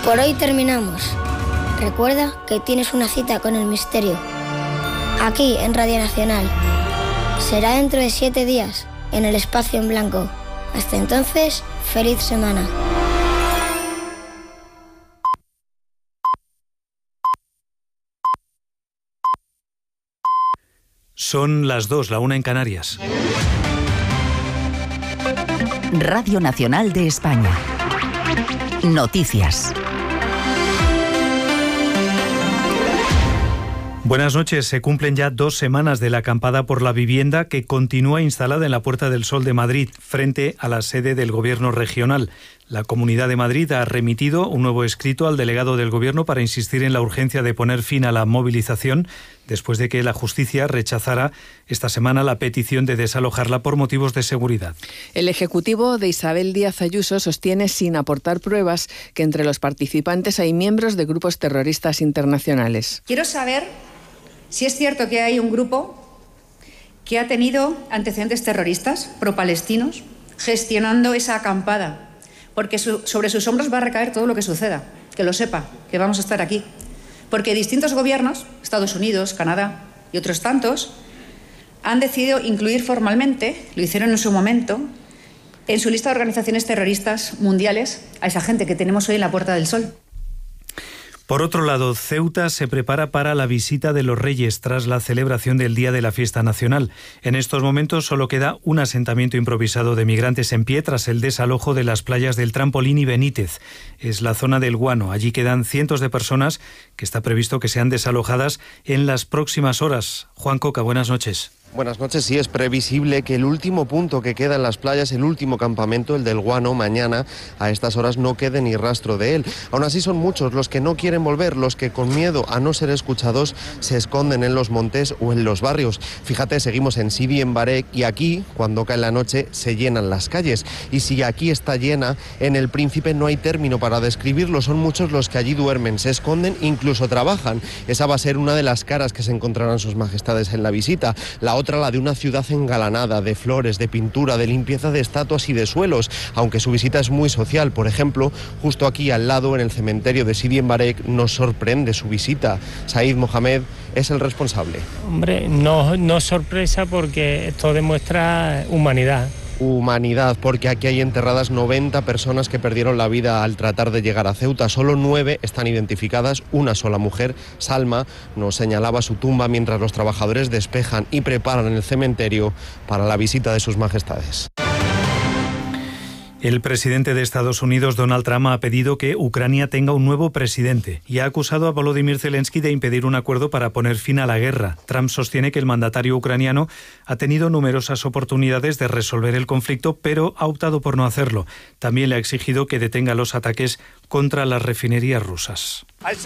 Por hoy terminamos. Recuerda que tienes una cita con el misterio. Aquí en Radio Nacional. Será dentro de 7 días, en el espacio en blanco. Hasta entonces, feliz semana. Son las 2, la 1 en Canarias. Radio Nacional de España. Noticias. Buenas noches. Se cumplen ya 2 semanas de la acampada por la vivienda que continúa instalada en la Puerta del Sol de Madrid, frente a la sede del Gobierno regional. La Comunidad de Madrid ha remitido un nuevo escrito al delegado del Gobierno para insistir en la urgencia de poner fin a la movilización, después de que la justicia rechazara esta semana la petición de desalojarla por motivos de seguridad. El Ejecutivo de Isabel Díaz Ayuso sostiene, sin aportar pruebas, que entre los participantes hay miembros de grupos terroristas internacionales. Quiero saber si es cierto que hay un grupo que ha tenido antecedentes terroristas pro-palestinos gestionando esa acampada, porque sobre sus hombros va a recaer todo lo que suceda. Que lo sepa, que vamos a estar aquí. Porque distintos gobiernos, Estados Unidos, Canadá y otros tantos, han decidido incluir formalmente, lo hicieron en su momento, en su lista de organizaciones terroristas mundiales a esa gente que tenemos hoy en la Puerta del Sol. Por otro lado, Ceuta se prepara para la visita de los Reyes tras la celebración del Día de la Fiesta Nacional. En estos momentos solo queda un asentamiento improvisado de migrantes en pie tras el desalojo de las playas del Trampolín y Benítez. Es la zona del Guano. Allí quedan cientos de personas que está previsto que sean desalojadas en las próximas horas. Juan Coca, buenas noches. Buenas noches. Sí, es previsible que el último punto que queda en las playas, el último campamento, el del Guano, mañana a estas horas no quede ni rastro de él. Aún así son muchos los que no quieren volver, los que con miedo a no ser escuchados se esconden en los montes o en los barrios. Fíjate, seguimos en Sidi en Barek y aquí, cuando cae la noche, se llenan las calles. Y si aquí está llena, en El Príncipe no hay término para describirlo. Son muchos los que allí duermen, se esconden, incluso trabajan. Esa va a ser una de las caras que se encontrarán sus majestades en la visita. La otra, la de una ciudad engalanada, de flores, de pintura, de limpieza de estatuas y de suelos, aunque su visita es muy social. Por ejemplo, justo aquí al lado, en el cementerio de Sidi en Barek, nos sorprende su visita. Said Mohamed es el responsable. Hombre, no sorpresa, porque esto demuestra humanidad. Humanidad, porque aquí hay enterradas 90 personas que perdieron la vida al tratar de llegar a Ceuta. Solo 9 están identificadas, una sola mujer, Salma, nos señalaba su tumba mientras los trabajadores despejan y preparan el cementerio para la visita de sus majestades. El presidente de Estados Unidos, Donald Trump, ha pedido que Ucrania tenga un nuevo presidente y ha acusado a Volodymyr Zelensky de impedir un acuerdo para poner fin a la guerra. Trump sostiene que el mandatario ucraniano ha tenido numerosas oportunidades de resolver el conflicto, pero ha optado por no hacerlo. También le ha exigido que detenga los ataques contra las refinerías rusas.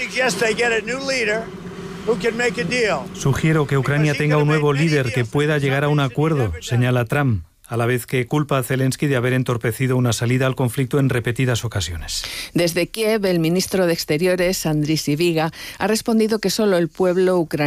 Sugiero que Ucrania tenga un nuevo líder que pueda llegar a un acuerdo, señala Trump, a la vez que culpa a Zelensky de haber entorpecido una salida al conflicto en repetidas ocasiones. Desde Kiev, el ministro de Exteriores, Andriy Sybiga, ha respondido que solo el pueblo ucraniano